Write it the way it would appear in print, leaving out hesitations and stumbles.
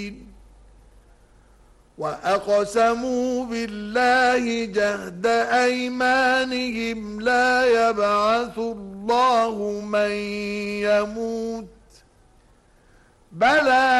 وأقسموا بالله جهد أيمانهم لا يبعث الله من يموت بلى